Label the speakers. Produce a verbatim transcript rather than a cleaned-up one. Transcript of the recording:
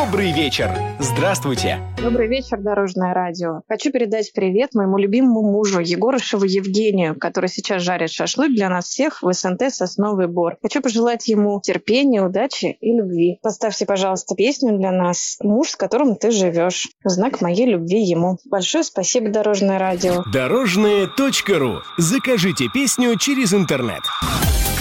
Speaker 1: Добрый вечер. Здравствуйте.
Speaker 2: Добрый вечер, Дорожное радио. Хочу передать привет моему любимому мужу Егорышеву Евгению, который сейчас жарит шашлык для нас всех в СНТ «Сосновый Бор». Хочу пожелать ему терпения, удачи и любви. Поставьте, пожалуйста, песню для нас «Муж, с которым ты живешь». В знак моей любви ему. Большое спасибо, Дорожное радио.
Speaker 1: Дорожное точка ру. Закажите песню через интернет.